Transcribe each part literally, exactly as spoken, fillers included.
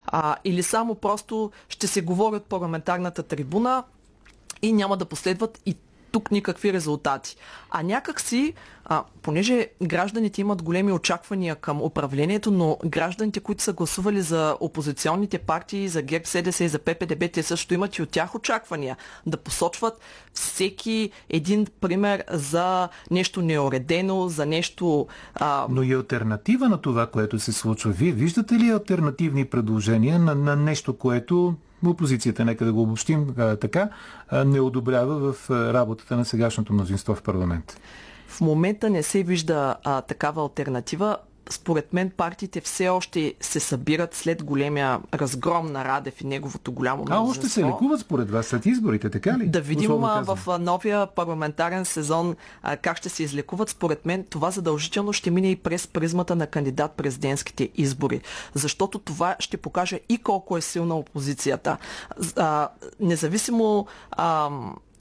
А, или само просто ще се говори от парламентарната трибуна и няма да последват и тук никакви резултати. А някак си, а, понеже гражданите имат големи очаквания към управлението, но гражданите, които са гласували за опозиционните партии, за ГЕРБ, СДС и за ППДБ, те също имат и от тях очаквания да посочват всеки един пример за нещо неуредено, за нещо... А... Но и алтернатива на това, което се случва. Вие виждате ли алтернативни предложения на, на нещо, което опозицията, нека да го обобщим а, така, а, не одобрява в а, работата на сегашното мнозинство в парламент? В момента не се вижда а, такава алтернатива. Според мен партиите все още се събират след големия разгром на Радев и неговото голямо мнозинство. А още се лекуват според вас след изборите, така ли? Да видим в новия парламентарен сезон а, как ще се излекуват. Според мен това задължително ще мине и през призмата на кандидат-президентските избори. Защото това ще покаже и колко е силна опозицията. А, независимо... А,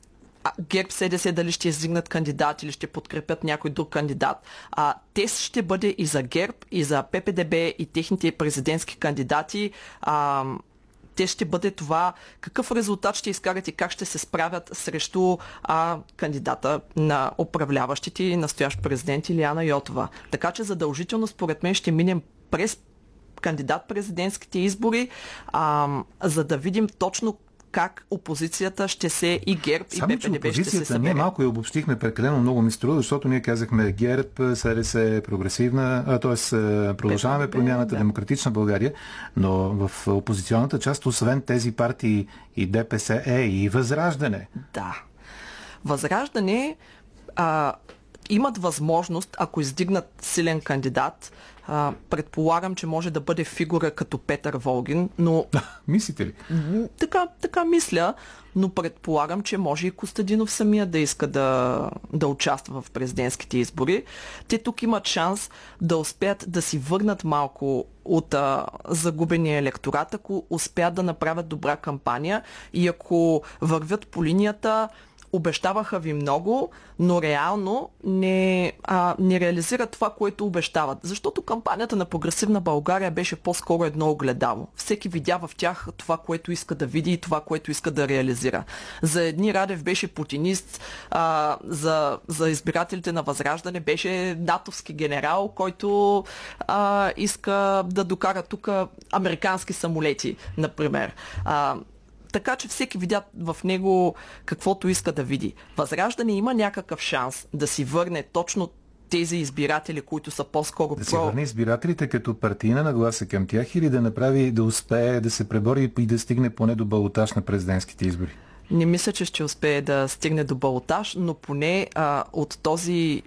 ГЕРБ, СДС дали ще издигнат кандидат или ще подкрепят някой друг кандидат. А, тест ще бъде и за ГЕРБ, и за ППДБ, и техните президентски кандидати. А, те ще бъде това какъв резултат ще изкарат и как ще се справят срещу а, кандидата на управляващите и настоящ президент Илияна Йотова. Така че задължително според мен ще минем през кандидат-президентските избори, а, за да видим точно как опозицията ще се и ГЕРБ Само, и ППДБ ще се събере. Ние малко я обобщихме прекалено много ми струва, защото ние казахме ГЕРБ, СДС е прогресивна, т.е. продължаваме ППДБ, промяната, да. Демократична България, но в опозиционната част, освен тези партии и ДПС е и Възраждане. Да. Възраждане а, имат възможност, ако издигнат силен кандидат, Uh, предполагам, че може да бъде фигура като Петър Волгин, но... Мислите ли? Така, така мисля, но предполагам, че може и Костадинов самия да иска да, да участва в президентските избори. Те тук имат шанс да успеят да си върнат малко от а, загубения електорат, ако успеят да направят добра кампания и ако вървят по линията. Обещаваха ви много, но реално не, а, не реализират това, което обещават. Защото кампанията на Прогресивна България беше по-скоро едно огледало. Всеки видя в тях това, което иска да види и това, което иска да реализира. За едни Радев беше путинист, а, за, за избирателите на Възраждане беше натовски генерал, който а, иска да докара тук американски самолети, например. А, Така че всеки видя в него каквото иска да види. Възраждане има някакъв шанс да си върне точно тези избиратели, които са по-скоро... Да си върне избирателите като партийна нагласа към тях или да направи, да успее да се пребори и да стигне поне до балотаж на президентските избори? Не мисля, че ще успее да стигне до балотаж, но поне а, от този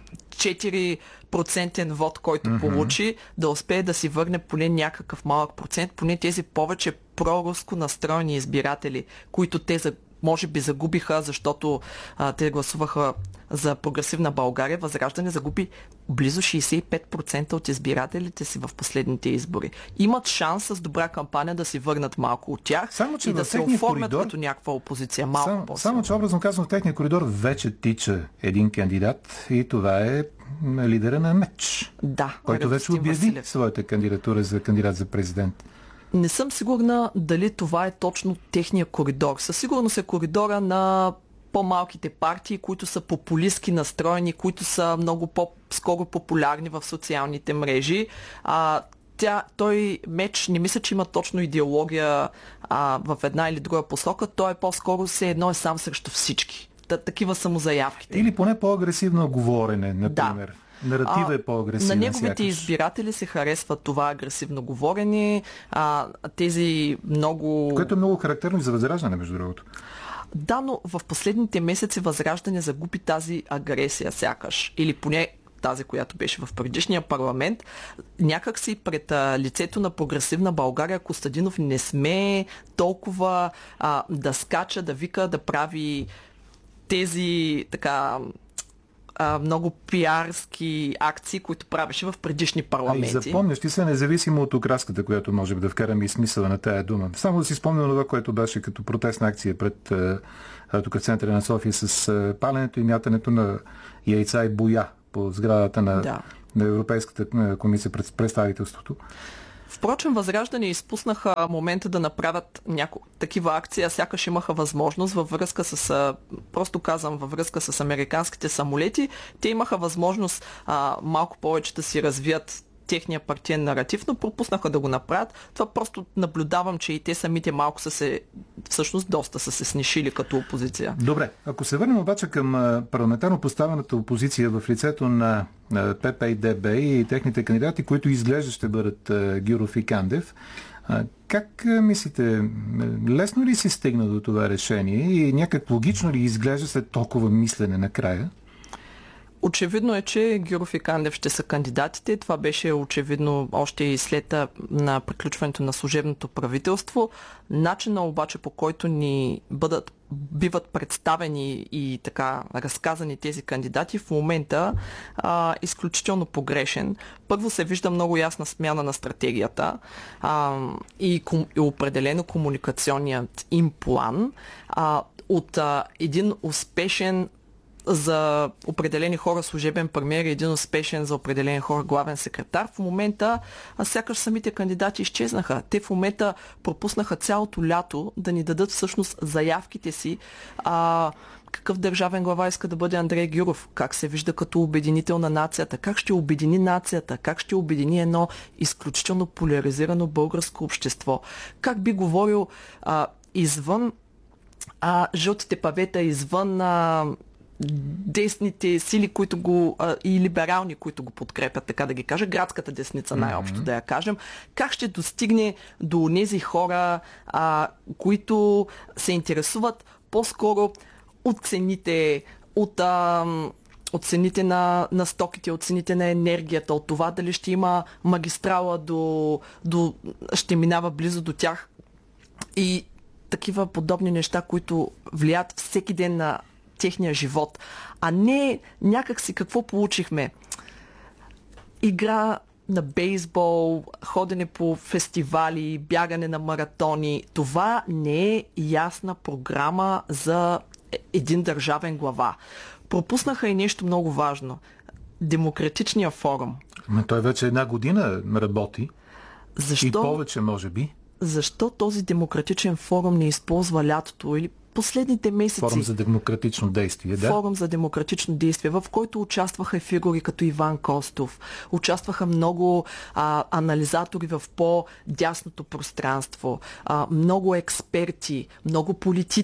четири процента вод, който mm-hmm. получи, да успее да си върне поне някакъв малък процент, поне тези повече проруско настроени избиратели, които те за, може би загубиха, защото а, те гласуваха за Прогресивна България. Възраждане загуби близо шейсет и пет процента от избирателите си в последните избори. Имат шанс с добра кампания да си върнат малко от тях само, и да се оформят коридор, като някаква опозиция. Малко само, само, че образно казвам, в техния коридор вече тича един кандидат и това е лидера на МЕЧ, да, който вече обяви Василев своята кандидатура за кандидат за президент. Не съм сигурна дали това е точно техния коридор. Със сигурност е коридора на по-малките партии, които са популистски настроени, които са много по-скоро популярни в социалните мрежи. А, тя, той МЕЧ не мисля, че има точно идеология а, в една или друга посока. Той е по-скоро все едно е сам срещу всички. Та, такива са му заявките. Или поне по-агресивно говорене, например. Да. Наратива е по-агресивна. На неговите сякаш. избиратели се харесва това агресивно говорене, а, тези много... Което е много характерно и за Възраждане, между другото. Да, но в последните месеци Възраждане загуби тази агресия сякаш. Или поне тази, която беше в предишния парламент. Някак си пред а, лицето на Прогресивна България Костадинов не сме толкова а, да скача, да вика, да прави тези така... много пиарски акции, които правеше в предишни парламенти. А и запомняш ти се, независимо от окраската, която може би да вкараме и смисъла на тая дума. Само да си спомням това, което беше като протестна акция пред тук в центъра на София с паленето и мятането на яйца и боя по сградата на, да. на Европейската комисия пред представителството. Впрочем, Възраждане изпуснаха момента да направят няко... такива акции, а сякаш имаха възможност във връзка с, просто казвам, във връзка с американските самолети, те имаха възможност а, малко повече да си развият техния партиен наратив, но пропуснаха да го направят. Това просто наблюдавам, че и те самите малко са се, всъщност доста са се снишили като опозиция. Добре, ако се върнем обаче към парламентарно поставената опозиция в лицето на ПП и ДБ и техните кандидати, които изглежда ще бъдат Гюров и Кандев, как мислите, лесно ли се стигна до това решение и някак логично ли изглежда след толкова мислене накрая? Очевидно е, че Гюров и Кандев ще са кандидатите. Това беше очевидно още и след на приключването на служебното правителство. Начина обаче, по който ни бъдат, биват представени и така разказани тези кандидати, в момента а, изключително погрешен. Първо се вижда много ясна смяна на стратегията а, и, ком, и определено комуникационният им план а, от а, един успешен за определени хора служебен премиер и един успешен за определени хора главен секретар. В момента а сякаш самите кандидати изчезнаха. Те в момента пропуснаха цялото лято да ни дадат всъщност заявките си а, какъв държавен глава иска да бъде Андрей Гюров, как се вижда като обединител на нацията, как ще обедини нацията, как ще обедини едно изключително поляризирано българско общество, как би говорил а, извън а, жълтите павета, извън а, десните сили, които го а, и либерални, които го подкрепят, така да ги кажа, градската десница най-общо, mm-hmm. да я кажем, как ще достигне до тези хора, а, които се интересуват по-скоро от цените, от, а, от цените на, на стоките, от цените на енергията, от това дали ще има магистрала до, до ще минава близо до тях и такива подобни неща, които влияят всеки ден на техния живот, а не някак си какво получихме. Игра на бейсбол, ходене по фестивали, бягане на маратони. Това не е ясна програма за един държавен глава. Пропуснаха и нещо много важно. Демократичния форум. Но той вече една година работи. Защо? И повече, може би. Защо този демократичен форум не използва лятото или последните месеци? Форум за демократично действие, да? Форум за демократично действие, в който участваха фигури като Иван Костов, участваха много а, анализатори в по-дясното пространство, а, много експерти, много политици,